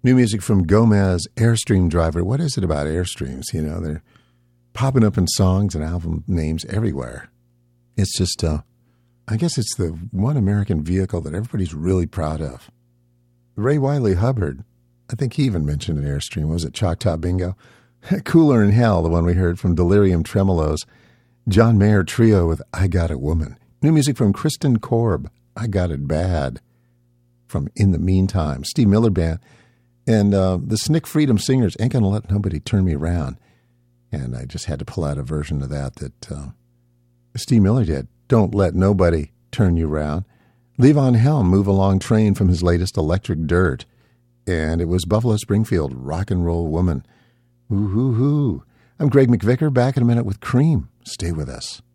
New music from Gomez, Airstream Driver. What is it about Airstreams? You know, they're popping up in songs and album names everywhere. It's just, I guess it's the one American vehicle that everybody's really proud of. Ray Wiley Hubbard, I think he even mentioned an Airstream. Was it Choctaw Bingo? Cooler in Hell, the one we heard from Delirium Tremolos. John Mayer Trio with I Got a Woman. New music from Kristen Korb, I Got It Bad. From In the Meantime, Steve Miller Band. And the Snick Freedom Singers, Ain't Gonna Let Nobody Turn Me Around. And I just had to pull out a version of that Steve Miller did. Don't Let Nobody Turn You Around. Levon Helm, Move Along Train from his latest Electric Dirt. And it was Buffalo Springfield, Rock and Roll Woman. Ooh-hoo-hoo. I'm Greg McVicker, back in a minute with Cream. Stay with us.